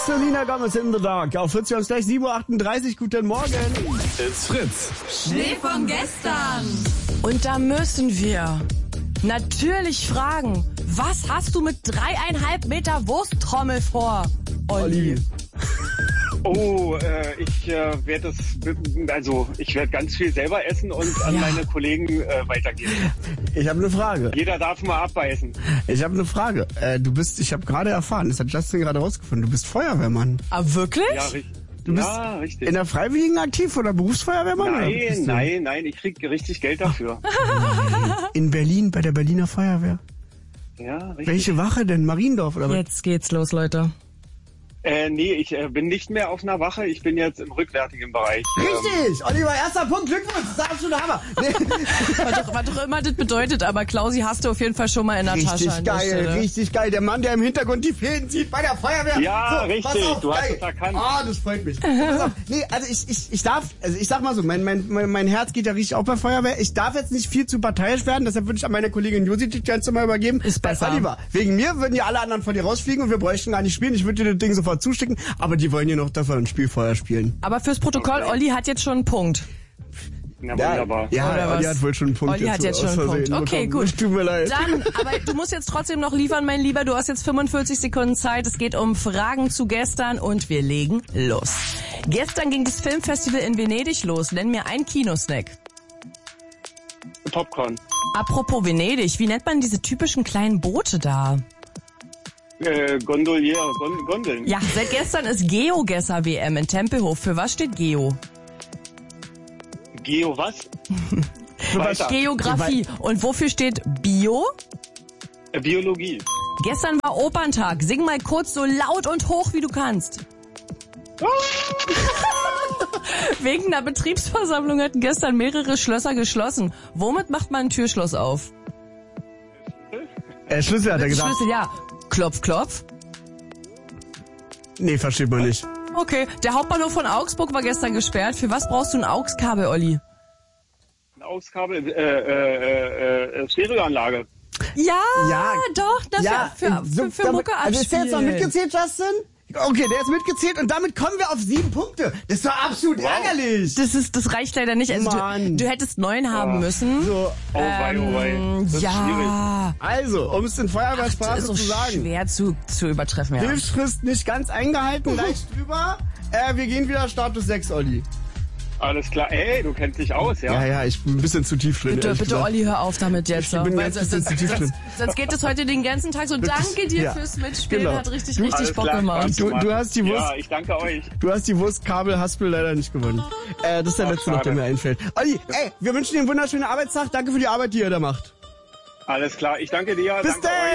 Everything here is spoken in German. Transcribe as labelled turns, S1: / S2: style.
S1: Selena Gomez in the Dark. Auf Fritz, wir haben es gleich 7.38 Uhr. Guten Morgen.
S2: It's Fritz.
S3: Schnee von gestern.
S4: Und da müssen wir natürlich fragen, was hast du mit 3,5 Meter Wursttrommel vor, Olli?
S5: Oh, ich werde ich werde ganz viel selber essen und an meine Kollegen weitergeben.
S1: Ich habe eine Frage.
S5: Jeder darf mal abbeißen.
S1: Ich habe eine Frage. Ich habe gerade erfahren, das hat Justin gerade rausgefunden, du bist Feuerwehrmann.
S4: Ah, wirklich?
S5: Ja, richtig.
S1: Du bist
S5: richtig.
S1: in der Freiwilligen aktiv oder Berufsfeuerwehrmann?
S5: Nein, ich krieg richtig Geld dafür.
S1: In Berlin, bei der Berliner Feuerwehr.
S5: Ja, richtig.
S1: Welche Wache denn? Mariendorf oder was?
S4: Jetzt geht's los, Leute.
S5: Nee, ich bin nicht mehr auf einer Wache, ich bin jetzt im rückwärtigen Bereich.
S1: Richtig! Oliver, erster Punkt, Glückwunsch, das ist absolut Hammer. Nee.
S4: Was doch immer das bedeutet, aber Klausi hast du auf jeden Fall schon mal in der Tasche.
S1: Richtig geil. Der Mann, der im Hintergrund die Fäden zieht bei der Feuerwehr.
S5: Ja,
S1: so,
S5: richtig,
S1: auf,
S5: du
S1: geil.
S5: hast es erkannt.
S1: Ah, das freut mich. Pass auf. Nee, also ich sag mal so, mein Herz geht ja richtig auch bei Feuerwehr. Ich darf jetzt nicht viel zu parteiisch werden, deshalb würde ich an meine Kollegin Josi die Chance mal übergeben.
S4: Ist besser.
S1: Oliver, wegen mir würden ja alle anderen von dir rausfliegen und wir bräuchten gar nicht spielen. Ich würde dir das Ding sofort zusticken, aber die wollen ja noch, dass wir ein Spiel vorher spielen.
S4: Aber fürs Protokoll,
S5: Okay.
S4: Olli hat jetzt schon einen Punkt.
S5: Na, wunderbar.
S1: Ja,
S4: Oder
S1: Olli
S4: was?
S1: hat wohl schon einen Punkt.
S4: Olli hat jetzt schon einen Punkt. Okay, gut.
S1: Tut mir leid.
S4: Dann, aber du musst jetzt trotzdem noch liefern, mein Lieber. Du hast jetzt 45 Sekunden Zeit. Es geht um Fragen zu gestern und wir legen los. Gestern ging das Filmfestival in Venedig los. Nenn mir einen Kinosnack.
S5: Popcorn.
S4: Apropos Venedig, wie nennt man diese typischen kleinen Boote da?
S5: Gondolier, Gondeln.
S4: Ja, seit gestern ist GeoGesser-WM in Tempelhof. Für was steht Geo?
S5: Geo was? Weiter.
S4: Geografie. Und wofür steht Bio?
S5: Biologie.
S4: Gestern war Operntag. Sing mal kurz so laut und hoch, wie du kannst. Wegen der Betriebsversammlung hatten gestern mehrere Schlösser geschlossen. Womit macht man ein Türschloss auf?
S1: Schlüssel hat er gesagt.
S4: Schlüssel, ja. Klopf, klopf.
S1: Nee, versteht man nicht.
S4: Okay, der Hauptbahnhof von Augsburg war gestern gesperrt. Für was brauchst du ein AUX-Kabel, Olli?
S5: Ein AUX-Kabel, Stereoanlage.
S4: Ja, doch, das für Mucke abspielen.
S1: Also ist der jetzt noch mitgezählt, Justin? Okay, der ist mitgezählt und damit kommen wir auf 7 Punkte. Das ist doch absolut ärgerlich.
S4: Das reicht leider nicht. Also
S1: Mann.
S4: du hättest 9 haben müssen.
S1: So,
S5: Oh wei. Das ist schwierig.
S1: also, um es in Feuerwehrsprache
S4: ist so
S1: zu sagen.
S4: schwer zu übertreffen, ja.
S1: Hilfsfrist nicht ganz eingehalten, leicht drüber. Wir gehen wieder Status 6, Olli.
S5: Alles klar. Ey, du kennst dich aus, ja?
S1: Ja, ich bin ein bisschen zu tief drin.
S4: Bitte, Olli, hör auf damit jetzt.
S1: Ich bin
S4: Weil
S1: jetzt ein bisschen zu tief drin.
S4: sonst geht es heute den ganzen Tag so. Danke dir
S1: Ja,
S4: fürs Mitspielen.
S1: genau.
S4: Hat richtig
S5: Alles
S4: Bock
S5: klar,
S4: gemacht.
S1: Du hast die Wurst.
S5: Ja, ich danke euch.
S1: Du hast die Wurstkabel-Haspel leider nicht gewonnen. Das ist der letzte noch, der mir einfällt. Olli, wir wünschen dir einen wunderschönen Arbeitstag. Danke für die Arbeit, die ihr da macht.
S5: Alles klar. Ich danke dir.
S1: Bis
S5: Danke
S1: dann.
S5: euch.